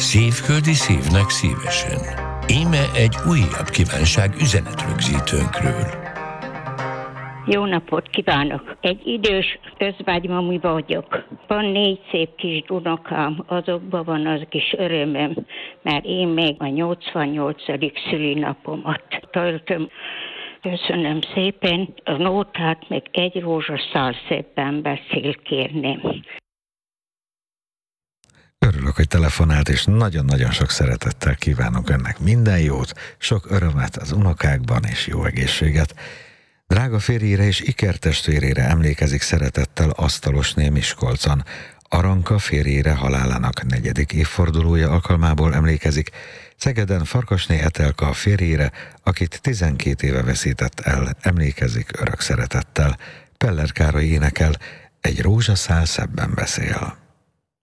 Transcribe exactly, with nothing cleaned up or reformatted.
Szívföldi szívnek szívesen. Íme egy újabb kívánság üzenetrögzítőnkről. Jó napot kívánok! Egy idős özvegymami vagyok. Van négy szép kis unokám, azokban van az kis örömöm, mert én még a nyolcvannyolcadik szülinapomat töltöm. Köszönöm szépen, a nótát meg egy rózsaszál szépen beszél, kérném. Örülök, hogy telefonált, és nagyon-nagyon sok szeretettel kívánok önnek minden jót, sok örömet az unokákban, és jó egészséget. Drága férjére és ikertestvérére emlékezik szeretettel Asztalosné Miskolcon. Aranka férjére halálának negyedik évfordulója alkalmából emlékezik. Szegeden Farkasné Etelka férjére, akit tizenkét éve veszített el, emlékezik örök szeretettel. Peller Károly énekel, egy rózsaszál szebben beszél.